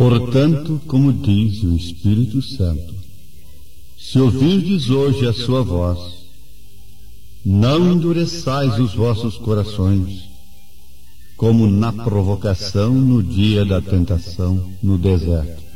Portanto, como diz o Espírito Santo, se ouvirdes hoje a sua voz, não endureçais os vossos corações, como na provocação no dia da tentação no deserto,